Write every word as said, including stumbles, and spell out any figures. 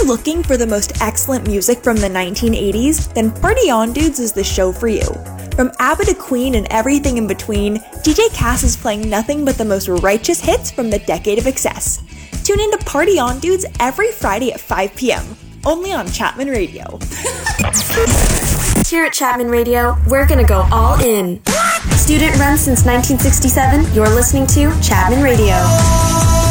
you're looking for the most excellent music from the nineteen eighties, then Party On Dudes is the show for you. From ABBA to Queen and everything in between, D J Cass is playing nothing but the most righteous hits from the decade of excess. Tune in to Party On Dudes every Friday at five p.m., only on Chapman Radio. Here at Chapman Radio, we're gonna go all in. Student run since nineteen sixty-seven, you're listening to Chapman Radio.